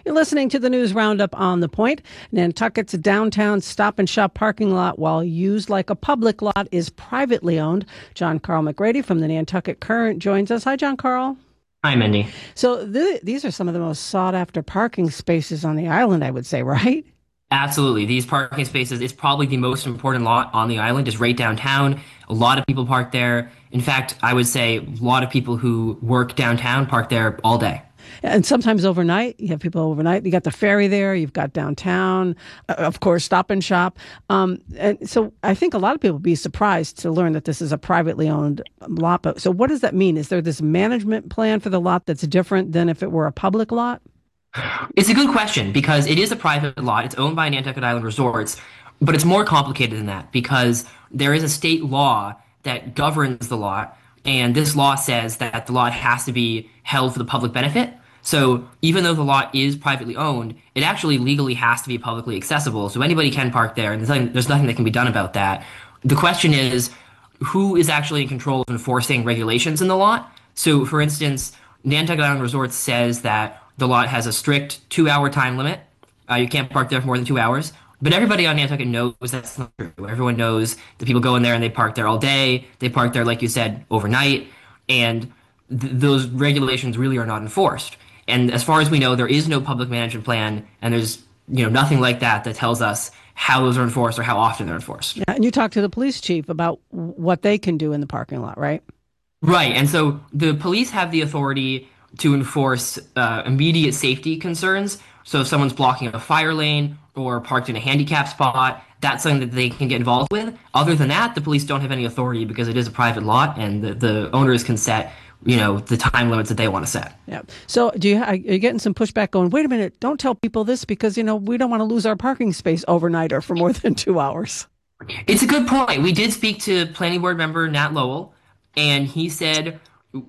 You're listening to the News Roundup on The Point. Nantucket's downtown Stop and Shop parking lot, while used like a public lot, is privately owned. John Carl McGrady from the Nantucket Current joins us. Hi, John Carl. Hi, Mindy. So these are some of the most sought-after parking spaces on the island, I would say, right? Absolutely. These parking spaces, it's probably the most important lot on the island, is right downtown. A lot of people park there. In fact, I would say a lot of people who work downtown park there all day. And sometimes overnight, you have people overnight. You got the ferry there. You've got downtown, of course, Stop and Shop. And so I think a lot of people would be surprised to learn that this is a privately owned lot. So what does that mean? Is there this management plan for the lot that's different than if it were a public lot? It's a good question because it is a private lot. It's owned by Nantucket Island Resorts, but it's more complicated than that because there is a state law that governs the lot, and this law says that the lot has to be held for the public benefit. So even though the lot is privately owned, it actually legally has to be publicly accessible. So anybody can park there, and there's nothing that can be done about that. The question is, who is actually in control of enforcing regulations in the lot? So, for instance, Nantucket Island Resorts says that the lot has a strict 2-hour time limit. You can't park there for more than 2 hours. But everybody on Nantucket knows that's not true. Everyone knows that people go in there and they park there all day. They park there, like you said, overnight. And those regulations really are not enforced. And as far as we know, there is no public management plan, and there's nothing like that that tells us how those are enforced or how often they're enforced. Yeah, and you talked to the police chief about what they can do in the parking lot, right? Right. And so the police have the authority to enforce immediate safety concerns. So if someone's blocking a fire lane or parked in a handicap spot, that's something that they can get involved with. Other than that, the police don't have any authority because it is a private lot, and the owners can set the time limits that they want to set. Yeah. So are you getting some pushback going, wait a minute, don't tell people this because, we don't want to lose our parking space overnight or for more than 2 hours? It's a good point. We did speak to planning board member Nat Lowell, and he said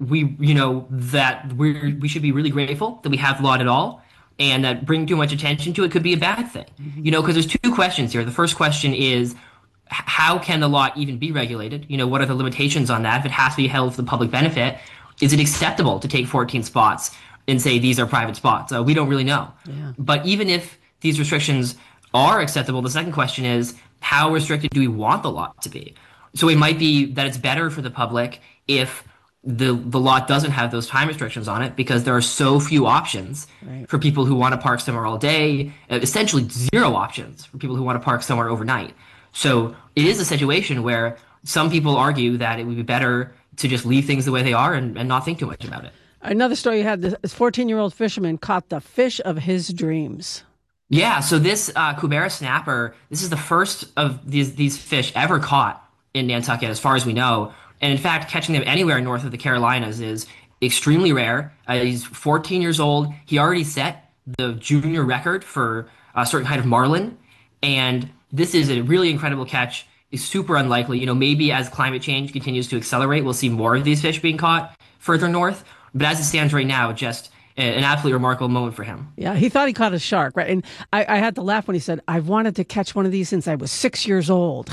that we should be really grateful that we have the lot at all, and that bringing too much attention to it could be a bad thing. Because there's two questions here. The first question is, how can the lot even be regulated? What are the limitations on that? If it has to be held for the public benefit, is it acceptable to take 14 spots and say these are private spots? We don't really know. Yeah. But even if these restrictions are acceptable, the second question is, how restricted do we want the lot to be? So it might be that it's better for the public if the lot doesn't have those time restrictions on it because there are so few options for people who want to park somewhere all day, essentially zero options for people who want to park somewhere overnight. So it is a situation where some people argue that it would be better to just leave things the way they are and not think too much about it. Another story you had, this 14-year-old fisherman caught the fish of his dreams. Yeah, so this Kubera snapper, this is the first of these fish ever caught in Nantucket, as far as we know. And in fact, catching them anywhere north of the Carolinas is extremely rare. He's 14 years old. He already set the junior record for a certain kind of marlin. And this is a really incredible catch. It's super unlikely. Maybe as climate change continues to accelerate, we'll see more of these fish being caught further north. But as it stands right now, just an absolutely remarkable moment for him. Yeah, he thought he caught a shark, right? And I had to laugh when he said, I've wanted to catch one of these since I was 6 years old.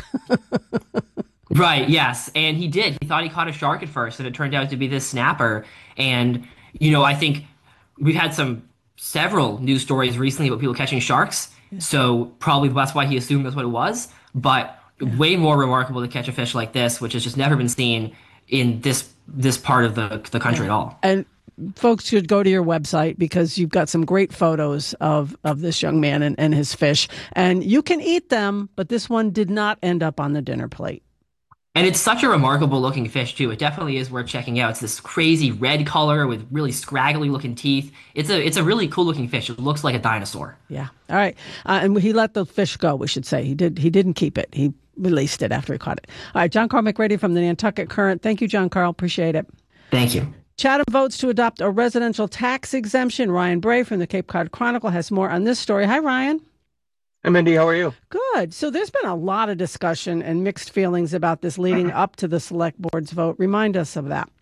Right, yes. And he did. He thought he caught a shark at first, and it turned out to be this snapper. And, I think we've had several news stories recently about people catching sharks. Yeah. So probably that's why he assumed that's what it was. But way more remarkable to catch a fish like this, which has just never been seen in this part of the country at all. And folks should go to your website because you've got some great photos of this young man and his fish. And you can eat them, but this one did not end up on the dinner plate. And it's such a remarkable looking fish, too. It definitely is worth checking out. It's this crazy red color with really scraggly looking teeth. It's a really cool looking fish. It looks like a dinosaur. Yeah. All right. And he let the fish go, we should say. He didn't keep it. He released it after he caught it. All right. John Carl McGrady from the Nantucket Current. Thank you, John Carl. Appreciate it. Thank you. Chatham votes to adopt a residential tax exemption. Ryan Bray from the Cape Cod Chronicle has more on this story. Hi, Ryan. Hey, Mindy, how are you? Good. So there's been a lot of discussion and mixed feelings about this leading up to the select board's vote. Remind us of that.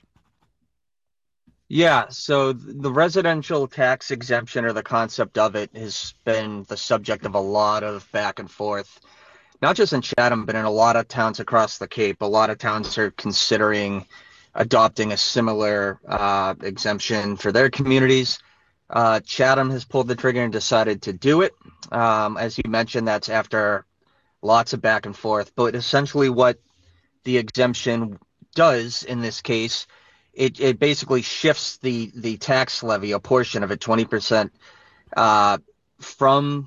Yeah, so the residential tax exemption, or the concept of it, has been the subject of a lot of back and forth, not just in Chatham, but in a lot of towns across the Cape. A lot of towns are considering adopting a similar exemption for their communities. Chatham has pulled the trigger and decided to do it. As you mentioned, that's after lots of back and forth. But essentially, what the exemption does in this case, it basically shifts the tax levy, a portion of it, 20%, from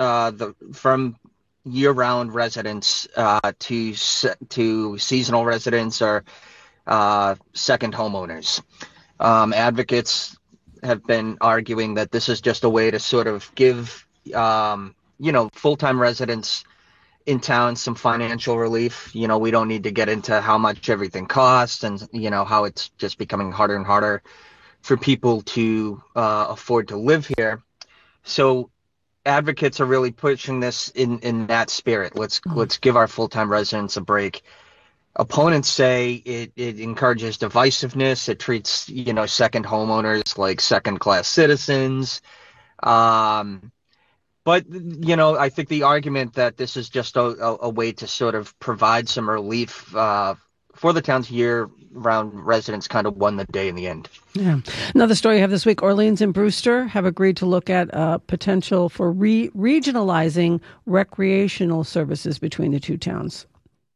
year-round residents to seasonal residents or second homeowners. Advocates have been arguing that this is just a way to sort of give full-time residents in town some financial relief. We don't need to get into how much everything costs and how it's just becoming harder and harder for people to afford to live here. So advocates are really pushing this in that spirit. Let's give our full-time residents a break. Opponents say it encourages divisiveness. It treats second homeowners like second-class citizens. But I think the argument that this is just a way to sort of provide some relief for the town's year-round residents kind of won the day in the end. Yeah. Another story you have this week, Orleans and Brewster have agreed to look at potential for regionalizing recreational services between the two towns.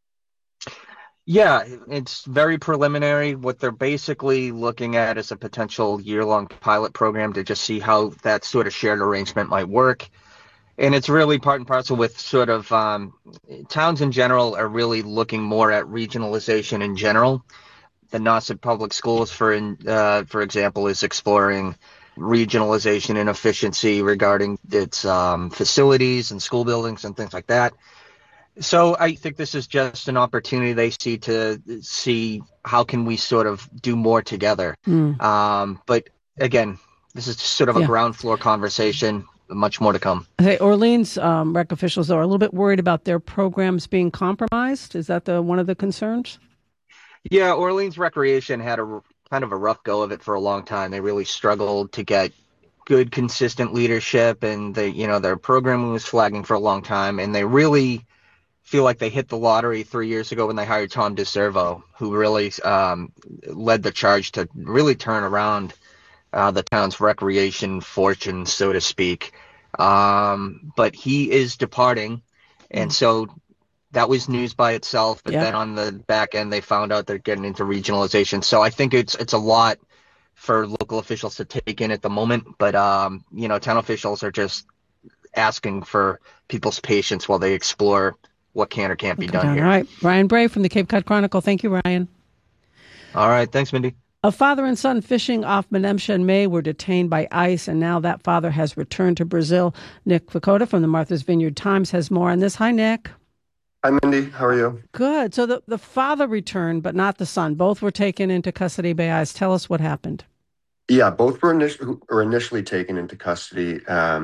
Yeah, it's very preliminary. What they're basically looking at is a potential year-long pilot program to just see how that sort of shared arrangement might work. And it's really part and parcel with sort of towns in general are really looking more at regionalization in general. The Nauset Public Schools, for example, is exploring regionalization and efficiency regarding its facilities and school buildings and things like that. So I think this is just an opportunity they see to see how can we sort of do more together. But again, this is just sort of a ground floor conversation. Much more to come. Hey, Orleans rec officials are a little bit worried about their programs being compromised. Is that one of the concerns? Yeah, Orleans Recreation had a kind of a rough go of it for a long time. They really struggled to get good, consistent leadership, and their programming was flagging for a long time. And they really feel like they hit the lottery 3 years ago when they hired Tom DeServo, who really led the charge to really turn around the town's recreation fortune, so to speak. But he is departing, and so that was news by itself. But then on the back end, they found out they're getting into regionalization. So I think it's a lot for local officials to take in at the moment. But town officials are just asking for people's patience while they explore what can or can't be done here. All right, Ryan Bray from the Cape Cod Chronicle. Thank you, Ryan. All right, thanks, Mindy. A father and son fishing off Menemsha in May were detained by ICE, and now that father has returned to Brazil. Nick Fakota from the Martha's Vineyard Times has more on this. Hi, Nick. Hi, Mindy. How are you? Good. So the father returned, but not the son. Both were taken into custody by ICE. Tell us what happened. Yeah, both were initially taken into custody.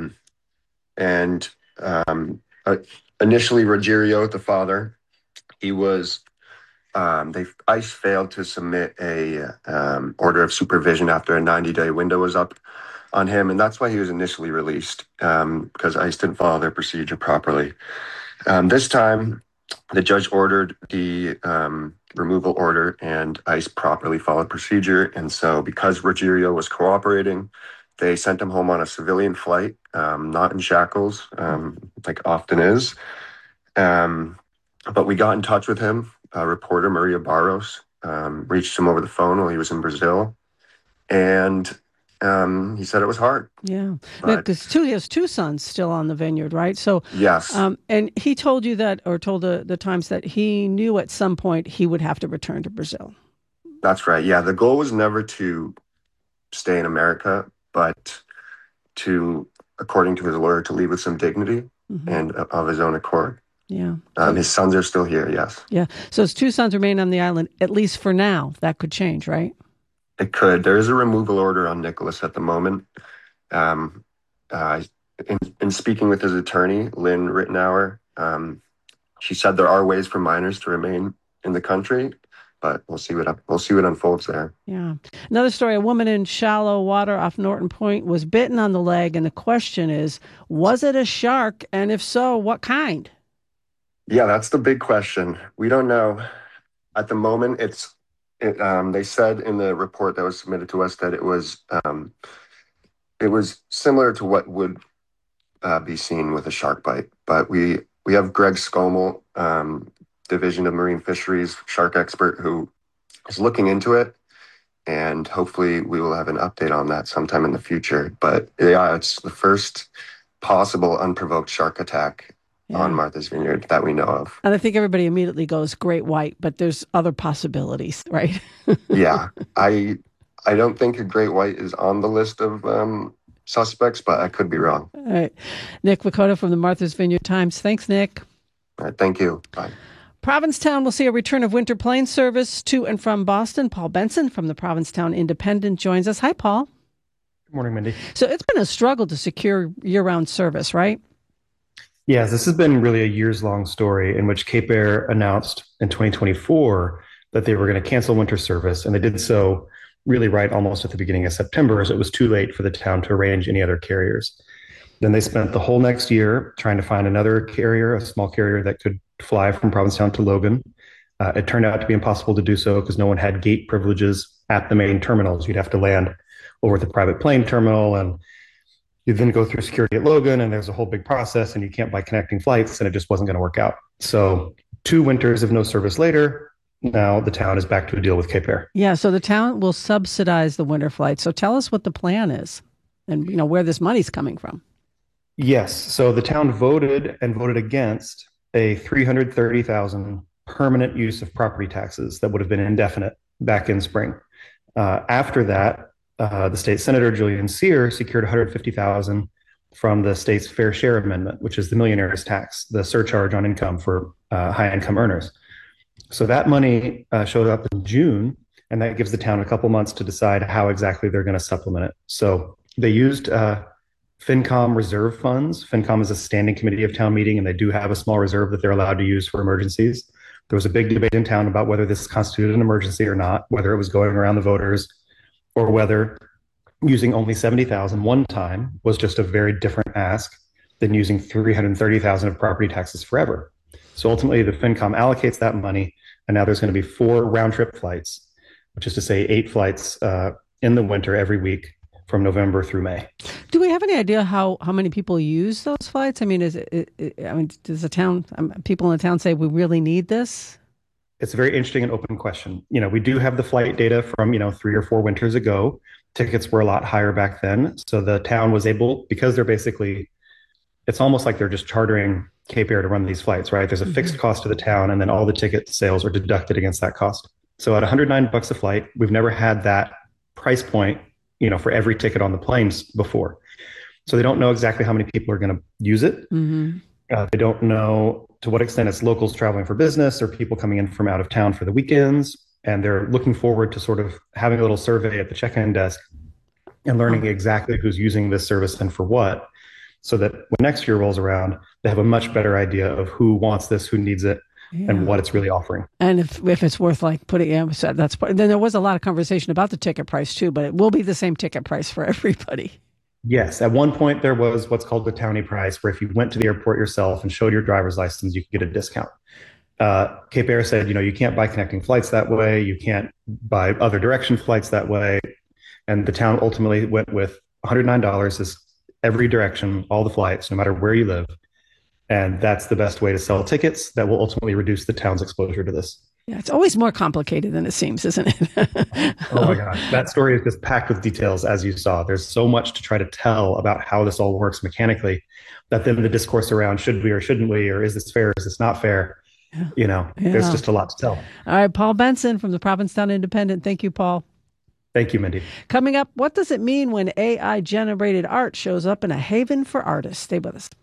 Initially, Rogério, the father, he was... ICE failed to submit a order of supervision after a 90-day window was up on him, and that's why he was initially released, because ICE didn't follow their procedure properly. This time, the judge ordered the removal order, and ICE properly followed procedure. And so because Rogério was cooperating, they sent him home on a civilian flight, not in shackles, like often is. But we got in touch with him. Reporter Maria Barros reached him over the phone while he was in Brazil, and he said it was hard. Yeah, because he has two sons still on the vineyard, right? So yes, and he told you that, or told the Times that he knew at some point he would have to return to Brazil. That's right. Yeah, the goal was never to stay in America, but to, according to his lawyer, to leave with some dignity and of his own accord. Yeah. His sons are still here, yes. Yeah. So his two sons remain on the island, at least for now. That could change, right? It could. There is a removal order on Nicholas at the moment. In speaking with his attorney, Lynn Rittenauer, she said there are ways for minors to remain in the country, but we'll see what unfolds there. Yeah. Another story, a woman in shallow water off Norton Point was bitten on the leg, and the question is, was it a shark? And if so, what kind? Yeah, that's the big question. We don't know. At the moment, they said in the report that was submitted to us that it was It was similar to what would be seen with a shark bite, but we have Greg Scommel, Division of Marine Fisheries shark expert, who is looking into it, and hopefully we will have an update on that sometime in the future. But yeah, it's the first possible unprovoked shark attack on Martha's Vineyard that we know of. And I think everybody immediately goes great white, but there's other possibilities, right? Yeah, I don't think a great white is on the list of suspects, but I could be wrong. All right. Nick Vukota from the Martha's Vineyard Times. Thanks, Nick. All right, thank you. Bye. Provincetown will see a return of winter plane service to and from Boston. Paul Benson from the Provincetown Independent joins us. Hi, Paul. Good morning, Mindy. So it's been a struggle to secure year-round service, right? Yes, this has been really a years-long story in which Cape Air announced in 2024 that they were going to cancel winter service, and they did so really right almost at the beginning of September, as it was too late for the town to arrange any other carriers. Then they spent the whole next year trying to find another carrier, a small carrier that could fly from Provincetown to Logan. It turned out to be impossible to do so because no one had gate privileges at the main terminals. You'd have to land over at the private plane terminal, and you then go through security at Logan, and there's a whole big process, and you can't buy connecting flights, and it just wasn't going to work out. So 2 winters of no service later, now the town is back to a deal with Cape Air. Yeah, so the town will subsidize the winter flights. So tell us what the plan is and where this money's coming from. Yes, so the town voted against a $330,000 permanent use of property taxes that would have been indefinite back in spring. After that, the state senator, Julian Cyr, secured $150,000 from the state's fair share amendment, which is the millionaire's tax, the surcharge on income for high-income earners. So that money showed up in June, and that gives the town a couple months to decide how exactly they're going to supplement it. So they used FinCom reserve funds. FinCom is a standing committee of town meeting, and they do have a small reserve that they're allowed to use for emergencies. There was a big debate in town about whether this constituted an emergency or not, whether it was going around the voters, or whether using only $70,000 one time was just a very different ask than using $330,000 of property taxes forever. So ultimately, the FinCom allocates that money, and now there's going to be 4 round-trip flights, which is to say 8 flights in the winter every week from November through May. Do we have any idea how many people use those flights? I mean, does the town, people in the town say we really need this? It's a very interesting and open question. We do have the flight data from, 3 or 4 winters ago. Tickets were a lot higher back then. So the town was able, because they're basically, it's almost like they're just chartering Cape Air to run these flights, right? There's a fixed cost to the town, and then all the ticket sales are deducted against that cost. So at $109 a flight, we've never had that price point, for every ticket on the planes before. So they don't know exactly how many people are going to use it. Mm-hmm. They don't know to what extent it's locals traveling for business or people coming in from out of town for the weekends. And they're looking forward to sort of having a little survey at the check-in desk and learning exactly who's using this service and for what, so that when next year rolls around, they have a much better idea of who wants this, who needs it, and what it's really offering. And if it's worth putting, then there was a lot of conversation about the ticket price too, but it will be the same ticket price for everybody. Yes. At one point, there was what's called the townie price, where if you went to the airport yourself and showed your driver's license, you could get a discount. Cape Air said, you can't buy connecting flights that way. You can't buy other direction flights that way. And the town ultimately went with $109 is every direction, all the flights, no matter where you live. And that's the best way to sell tickets that will ultimately reduce the town's exposure to this. Yeah, it's always more complicated than it seems, isn't it? Oh my gosh. That story is just packed with details, as you saw. There's so much to try to tell about how this all works mechanically that then the discourse around should we or shouldn't we, or is this fair, is this not fair? There's just a lot to tell. All right, Paul Benson from the Provincetown Independent. Thank you, Paul. Thank you, Mindy. Coming up, what does it mean when AI-generated art shows up in a haven for artists? Stay with us.